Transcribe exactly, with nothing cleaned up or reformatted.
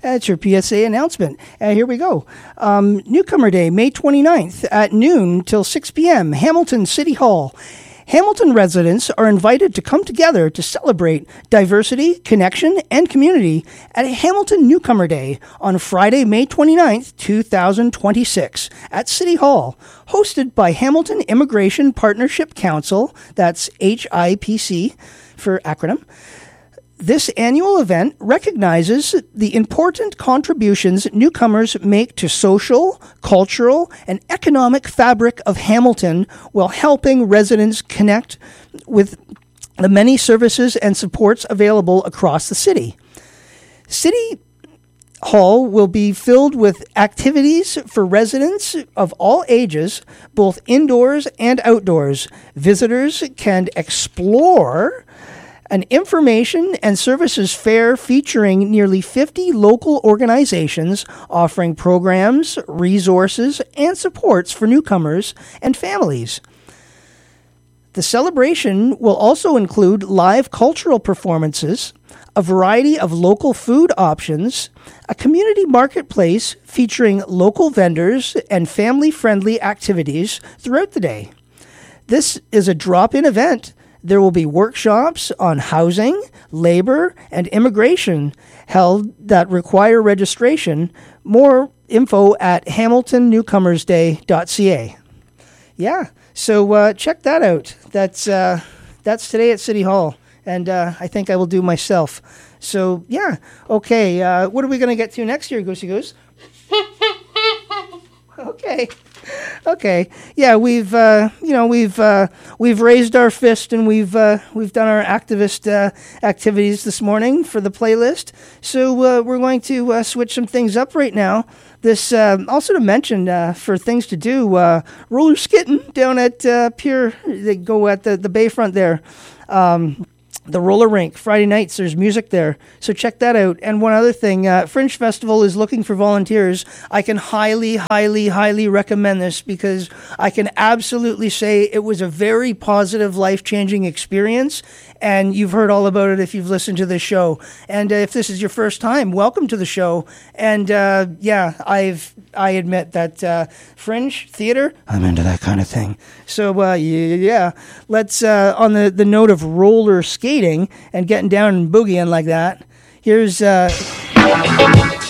That's your P S A announcement. Uh, here we go. Um, Newcomer Day, May twenty-ninth at noon till six p.m., Hamilton City Hall. Hamilton residents are invited to come together to celebrate diversity, connection, and community at Hamilton Newcomer Day on Friday, May twenty-ninth, twenty twenty-six at City Hall, hosted by Hamilton Immigration Partnership Council, that's H I P C for acronym. This annual event recognizes the important contributions newcomers make to social, cultural, and economic fabric of Hamilton while helping residents connect with the many services and supports available across the city. City Hall will be filled with activities for residents of all ages, both indoors and outdoors. Visitors can explore an information and services fair featuring nearly fifty local organizations offering programs, resources, and supports for newcomers and families. The celebration will also include live cultural performances, a variety of local food options, a community marketplace featuring local vendors, and family-friendly activities throughout the day. This is a drop-in event. There will be workshops on housing, labor, and immigration held that require registration. More info at hamilton newcomers day dot c a. Yeah, so uh, check that out. That's uh, that's today at City Hall, and uh, I think I will do myself. So, yeah, okay, uh, what are we going to get to next year, Goosey Goose? Okay. Okay. Yeah, we've uh, you know we've uh, we've raised our fist and we've uh, we've done our activist uh, activities this morning for the playlist. So uh, we're going to uh, switch some things up right now. This uh, also to mention uh, for things to do, uh, roller skating down at uh, Pier. They go at the the bayfront there. Um, The roller rink, Friday nights, there's music there. So check that out. And one other thing, uh, Fringe Festival is looking for volunteers. I can highly, highly, highly recommend this because I can absolutely say it was a very positive, life-changing experience. And you've heard all about it if you've listened to this show. And uh, if this is your first time, welcome to the show. And uh, yeah, I've I admit that uh, Fringe theater, I'm into that kind of thing. So uh, yeah, let's uh, on the, the note of roller skating and getting down and boogieing like that. Here's uh,